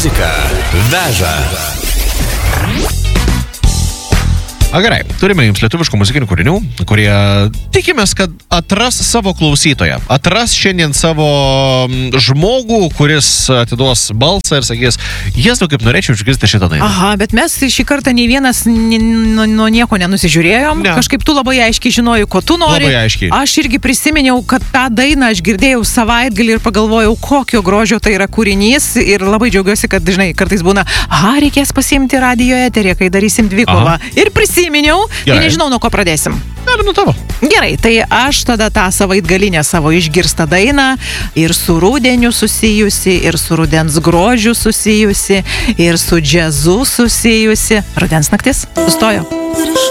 Muzika veža. Gerai, turime jums lietuviškų muzikinių kūrinių, kurie tikimės, kad atras savo klausytoją. Atras šiandien savo žmogų, kuris atiduos balsą ir sakys, Jėzau, kaip norėčiau išgirsti šitą dainą. Aha, bet mes šį kartą nei vienas nuo nieko nenusižiūrėjom. Ne. Kažkaip tu labai aiškiai žinojai, ko tu nori. Labai aiškiai. Aš irgi prisiminiau, kad tą dainą aš girdėjau savaitgalį ir pagalvojau, kokio grožio tai yra kūrinys. Ir labai džiaugiuosi, kad, žinai, kartais būna, reikės pasiimti radijo eterį, kai darysim dvikovą. Ir prisiminiau, ir nežinau, nuo ko pradėsim. Nuo tavo. Gerai, tai aš tada tą savaitgalinę savo išgirstą dainą ir su rudeniu susijusi, ir su rudens grožiu susijusi, ir su džiazu susijusi. Rudens naktis sustojo.